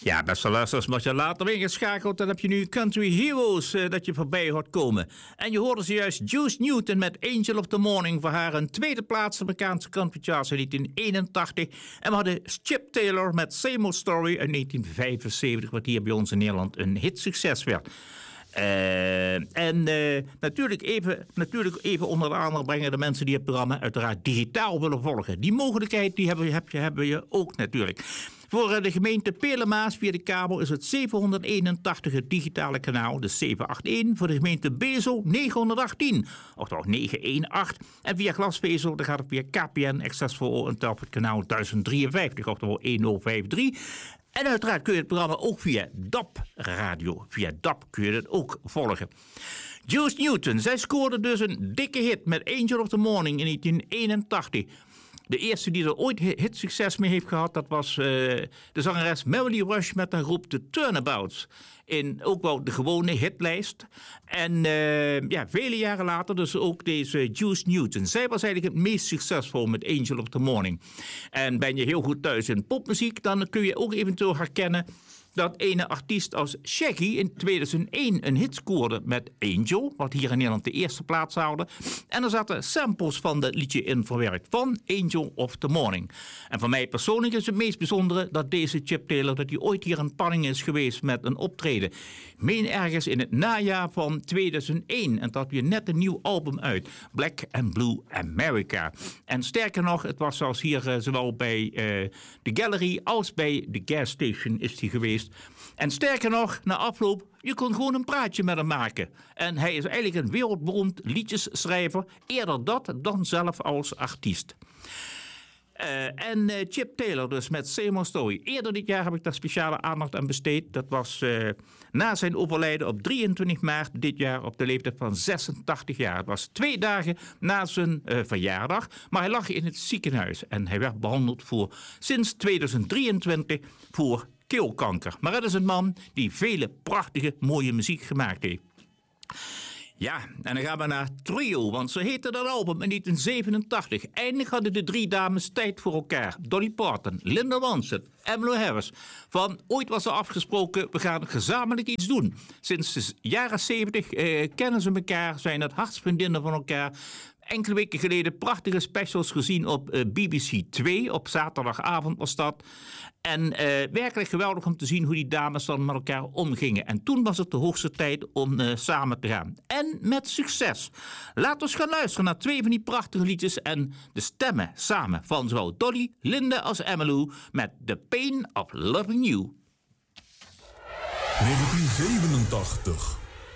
Ja, beste luisteraars, als je later ingeschakeld, dan heb je nu Country Heroes dat je voorbij hoort komen. En je hoorde zojuist Juice Newton met Angel of the Morning voor haar een tweede plaats Amerikaanse country charts in 1981. En we hadden Chip Taylor met Same Old Story in 1975, wat hier bij ons in Nederland een hitsucces werd. Natuurlijk even onder de aandacht brengen de mensen die het programma uiteraard digitaal willen volgen. Die mogelijkheid die hebben je ook natuurlijk. Voor de gemeente Pelemaas via de kabel is het 781 het digitale kanaal, dus 781. Voor de gemeente Bezel 918, oftewel 918. En via glasvezel dan gaat het via KPN Access for All en op het kanaal 1053, oftewel 1053. En uiteraard kun je het programma ook via DAB Radio. Via DAB kun je het ook volgen. Juice Newton, zij scoorde dus een dikke hit met Angel of the Morning in 1981. De eerste die er ooit hitsucces mee heeft gehad, dat was de zangeres Melody Rush met haar groep The Turnabouts. In ook wel de gewone hitlijst. En vele jaren later dus ook deze Juice Newton. Zij was eigenlijk het meest succesvol met Angel of the Morning. En ben je heel goed thuis in popmuziek, dan kun je ook eventueel herkennen dat ene artiest als Shaggy in 2001 een hit scoorde met Angel, wat hier in Nederland de eerste plaats haalde. En er zaten samples van dat liedje in verwerkt van Angel of the Morning. En voor mij persoonlijk is het meest bijzondere dat deze Chip Taylor, dat hij ooit hier in Panning is geweest met een optreden. Meen ergens in het najaar van 2001. En dat weer net een nieuw album uit. Black and Blue America. En sterker nog, het was zelfs hier zowel bij de Gallery als bij de Gas Station is hij geweest. En sterker nog, na afloop, je kon gewoon een praatje met hem maken. En hij is eigenlijk een wereldberoemd liedjesschrijver. Eerder dat dan zelf als artiest. Chip Taylor dus met Same Old Story. Eerder dit jaar heb ik daar speciale aandacht aan besteed. Dat was na zijn overlijden op 23 maart dit jaar op de leeftijd van 86 jaar. Het was 2 dagen na zijn verjaardag. Maar hij lag in het ziekenhuis. En hij werd behandeld voor sinds 2023 voor keelkanker. Maar het is een man die vele prachtige, mooie muziek gemaakt heeft. Ja, en dan gaan we naar Trio, want zo heette dat album in 1987. Eindelijk hadden de 3 dames tijd voor elkaar. Dolly Parton, Linda Ronstadt, Emmylou Harris. Van ooit was er afgesproken, we gaan gezamenlijk iets doen. Sinds de jaren 70 kennen ze elkaar, zijn het hartsvriendinnen van elkaar. Enkele weken geleden prachtige specials gezien op BBC 2. Op zaterdagavond was dat. En werkelijk geweldig om te zien hoe die dames dan met elkaar omgingen. En toen was het de hoogste tijd om samen te gaan. En met succes. Laten we eens gaan luisteren naar 2 van die prachtige liedjes. En de stemmen samen van zowel Dolly, Linda als Emmylou. Met The Pain of Loving You. 1987.